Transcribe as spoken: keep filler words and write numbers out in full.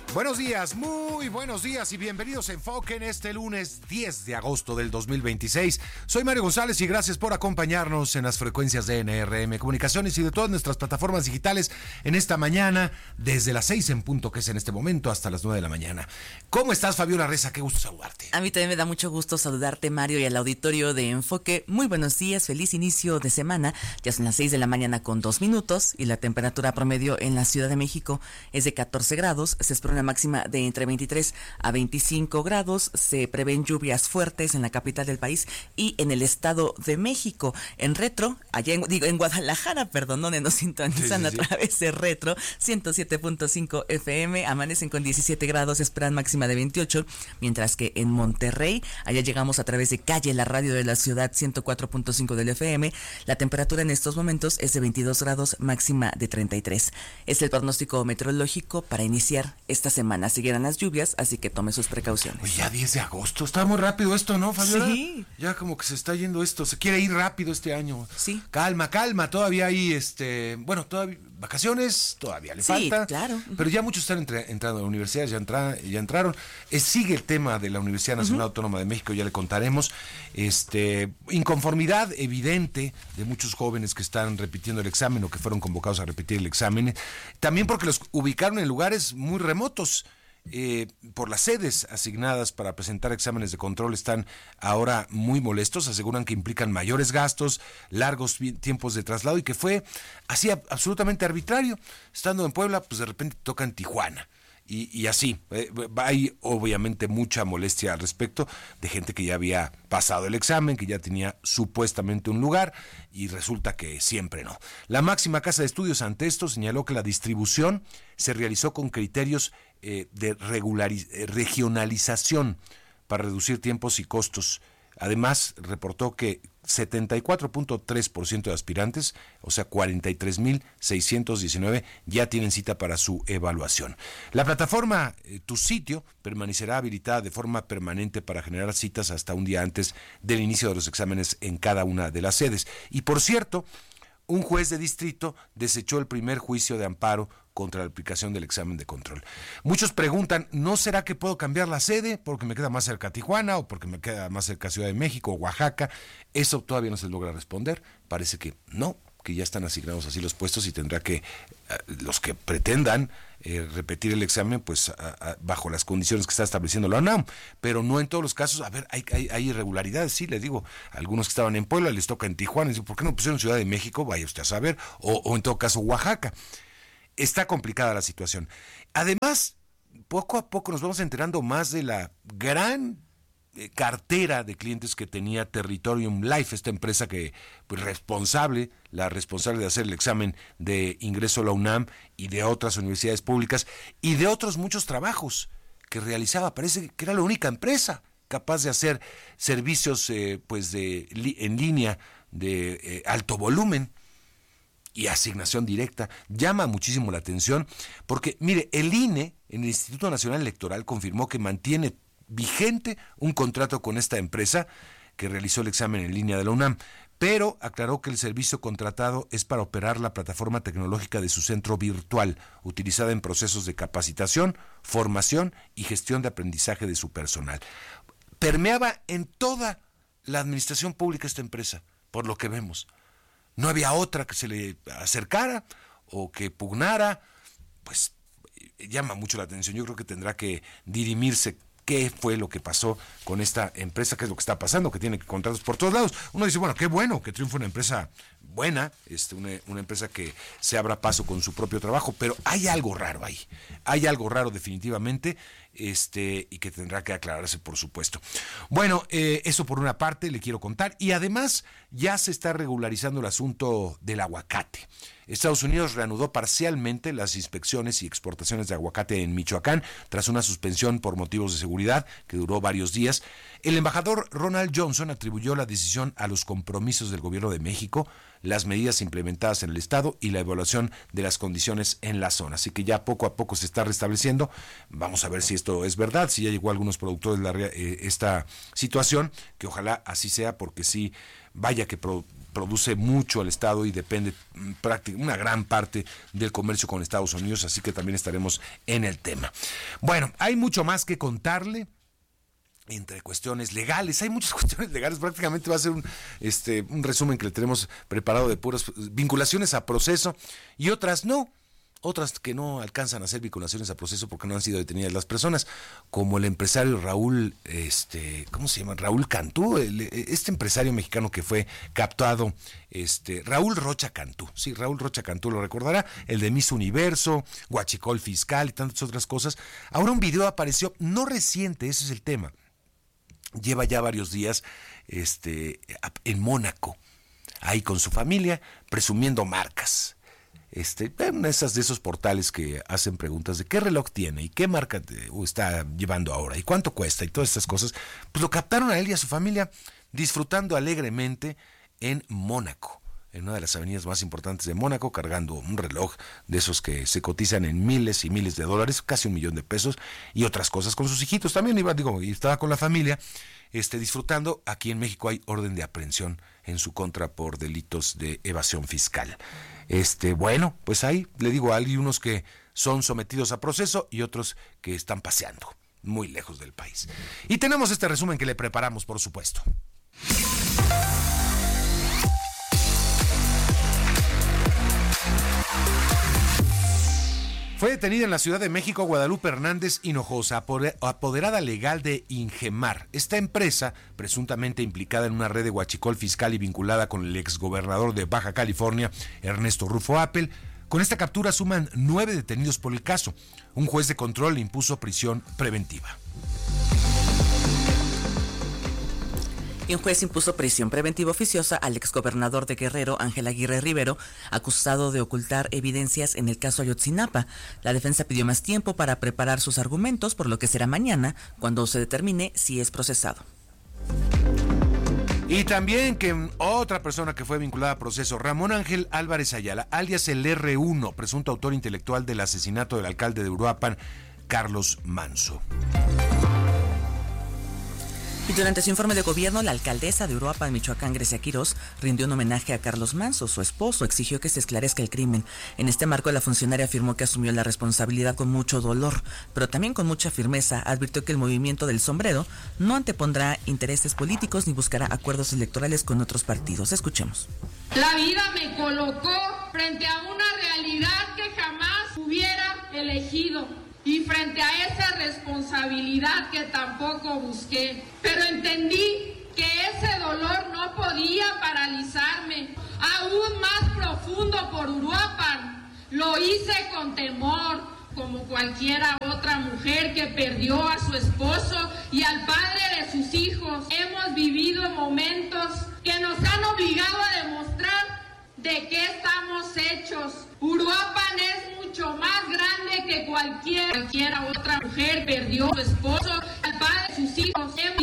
Buenos días, muy buenos días y bienvenidos a Enfoque en este lunes diez de agosto del dos mil veintiséis. Soy Mario González y gracias por acompañarnos en las frecuencias de N R M Comunicaciones y de todas nuestras plataformas digitales en esta mañana, desde las seis en punto, que es en este momento, hasta las nueve de la mañana. ¿Cómo estás, Fabiola Reza? Qué gusto saludarte. A mí también me da mucho gusto saludarte, Mario, y al auditorio de Enfoque. Muy buenos días, feliz inicio de semana. Ya son las seis de la mañana con dos minutos y la temperatura promedio en la Ciudad de México es de catorce grados. Se espera una máxima de entre veintitrés a veinticinco grados. Se prevén lluvias fuertes en la capital del país y en el Estado de México. En Retro, allá en, digo, en Guadalajara, perdón, donde nos sintonizan sí, sí, sí. a través de Retro, ciento siete punto cinco F M, amanecen con diecisiete grados, esperan máxima de veintiocho, mientras que en Monterrey, allá llegamos a través de Calle, la radio de la ciudad, ciento cuatro punto cinco del F M, la temperatura en estos momentos es de veintidós grados, máxima de treinta y tres. Es el pronóstico meteorológico para iniciar esta semana. Seguirán las lluvias, así que tome sus precauciones. Oye, ya diez de agosto, está muy rápido esto, ¿no, Fabiola? Sí. Ya como que se está yendo esto, se quiere ir rápido este año. Sí. Calma, calma, todavía hay, este, bueno, todavía vacaciones, todavía le sí, falta. Claro. Pero ya muchos están entre, entrando a la universidad, ya, entra, ya entraron. Eh, sigue el tema de la Universidad Nacional uh-huh. Autónoma de México, ya le contaremos. Este, inconformidad evidente de muchos jóvenes que están repitiendo el examen o que fueron convocados a repetir el examen. También porque los ubicaron en lugares muy remotos. Eh, por las sedes asignadas para presentar exámenes de control están ahora muy molestos, aseguran que implican mayores gastos, largos tiempos de traslado y que fue así absolutamente arbitrario. Estando en Puebla, pues de repente toca en Tijuana. Y, y así, eh, hay obviamente mucha molestia al respecto de gente que ya había pasado el examen, que ya tenía supuestamente un lugar y resulta que siempre no. La máxima casa de estudios ante esto señaló que la distribución se realizó con criterios eh, de regulariz- regionalización para reducir tiempos y costos. Además, reportó que setenta y cuatro punto tres por ciento de aspirantes, o sea, cuarenta y tres mil seiscientos diecinueve, ya tienen cita para su evaluación. La plataforma eh, Tu Sitio permanecerá habilitada de forma permanente para generar citas hasta un día antes del inicio de los exámenes en cada una de las sedes. Y por cierto, un juez de distrito desechó el primer juicio de amparo contra la aplicación del examen de control. Muchos preguntan, ¿no será que puedo cambiar la sede porque me queda más cerca a Tijuana o porque me queda más cerca a Ciudad de México o Oaxaca? Eso todavía no se logra responder. Parece que no, que ya están asignados así los puestos y tendrá que, uh, los que pretendan eh, repetir el examen, pues a, a, bajo las condiciones que está estableciendo la UNAM, pero no en todos los casos. A ver, hay, hay, hay irregularidades, sí, les digo, algunos que estaban en Puebla les toca en Tijuana, ¿por qué no pusieron Ciudad de México? Vaya usted a saber, o, o en todo caso Oaxaca. Está complicada la situación. Además, poco a poco nos vamos enterando más de la gran eh, cartera de clientes que tenía Territorium Life, esta empresa que, pues, responsable, la responsable de hacer el examen de ingreso a la UNAM y de otras universidades públicas y de otros muchos trabajos que realizaba. Parece que era la única empresa capaz de hacer servicios eh, pues de li, en línea de eh, alto volumen y asignación directa. Llama muchísimo la atención porque, mire, el I N E, en el Instituto Nacional Electoral, confirmó que mantiene vigente un contrato con esta empresa que realizó el examen en línea de la UNAM, pero aclaró que el servicio contratado es para operar la plataforma tecnológica de su centro virtual, utilizada en procesos de capacitación, formación y gestión de aprendizaje de su personal. Permeaba en toda la administración pública esta empresa, por lo que vemos. No había otra que se le acercara o que pugnara. Pues llama mucho la atención. Yo creo que tendrá que dirimirse qué fue lo que pasó con esta empresa, qué es lo que está pasando, que tiene contratos por todos lados. Uno dice, bueno, qué bueno que triunfe una empresa buena, este, una, una empresa que se abra paso con su propio trabajo, pero hay algo raro ahí, hay algo raro definitivamente, este, y que tendrá que aclararse, por supuesto. Bueno, eh, eso por una parte le quiero contar, y además ya se está regularizando el asunto del aguacate. Estados Unidos reanudó parcialmente las inspecciones y exportaciones de aguacate en Michoacán tras una suspensión por motivos de seguridad que duró varios días. El embajador Ronald Johnson atribuyó la decisión a los compromisos del gobierno de México, las medidas implementadas en el estado y la evaluación de las condiciones en la zona. Así que ya poco a poco se está restableciendo. Vamos a ver si esto es verdad, si ya llegó a algunos productores la, eh, esta situación, que ojalá así sea, porque sí, vaya que pro, produce mucho al Estado y depende prácticamente una gran parte del comercio con Estados Unidos, así que también estaremos en el tema. Bueno, hay mucho más que contarle. Entre cuestiones legales, hay muchas cuestiones legales, prácticamente va a ser un, este, un resumen que le tenemos preparado de puras vinculaciones a proceso y otras no, otras que no alcanzan a ser vinculaciones a proceso porque no han sido detenidas las personas, como el empresario Raúl, este, ¿cómo se llama? Raúl Cantú, el, este empresario mexicano que fue captado, este, Raúl Rocha Cantú, sí, Raúl Rocha Cantú, lo recordará, el de Miss Universo, Huachicol Fiscal y tantas otras cosas. Ahora un video apareció, no reciente, ese es el tema. Lleva ya varios días este, en Mónaco, ahí con su familia, presumiendo marcas. Este, en esas de esos portales que hacen preguntas de qué reloj tiene y qué marca está llevando ahora y cuánto cuesta y todas estas cosas, pues lo captaron a él y a su familia disfrutando alegremente en Mónaco, en una de las avenidas más importantes de Mónaco, cargando un reloj de esos que se cotizan en miles y miles de dólares, casi un millón de pesos, y otras cosas con sus hijitos. También iba, digo, y estaba con la familia, este, disfrutando. Aquí en México hay orden de aprehensión en su contra por delitos de evasión fiscal. Este, bueno, pues ahí le digo, hay unos que son sometidos a proceso y otros que están paseando muy lejos del país. Y tenemos este resumen que le preparamos, por supuesto. Fue detenida en la Ciudad de México Guadalupe Hernández Hinojosa, apoderada legal de Ingemar. Esta empresa, presuntamente implicada en una red de huachicol fiscal y vinculada con el exgobernador de Baja California, Ernesto Rufo Appel. Con esta captura suman nueve detenidos por el caso. Un juez de control le impuso prisión preventiva. Y un juez impuso prisión preventiva oficiosa al exgobernador de Guerrero, Ángel Aguirre Rivero, acusado de ocultar evidencias en el caso Ayotzinapa. La defensa pidió más tiempo para preparar sus argumentos, por lo que será mañana cuando se determine si es procesado. Y también que otra persona que fue vinculada a proceso, Ramón Ángel Álvarez Ayala, alias el erre uno, presunto autor intelectual del asesinato del alcalde de Uruapan, Carlos Manso. Y durante su informe de gobierno, la alcaldesa de Uruapan, Michoacán, Grecia Quirós, rindió un homenaje a Carlos Manso, su esposo, exigió que se esclarezca el crimen. En este marco, la funcionaria afirmó que asumió la responsabilidad con mucho dolor, pero también con mucha firmeza. Advirtió que el movimiento del sombrero no antepondrá intereses políticos ni buscará acuerdos electorales con otros partidos. Escuchemos. La vida me colocó frente a una realidad que jamás hubiera elegido. Y frente a esa responsabilidad que tampoco busqué, pero entendí que ese dolor no podía paralizarme. Aún más profundo por Uruapan, lo hice con temor, como cualquiera otra mujer que perdió a su esposo y al padre de sus hijos. Hemos vivido momentos que nos han obligado a demostrar de qué estamos hechos. Uruapan es mucho más grande que cualquier, cualquiera otra mujer. Perdió a su esposo, al padre de sus hijos. Hemos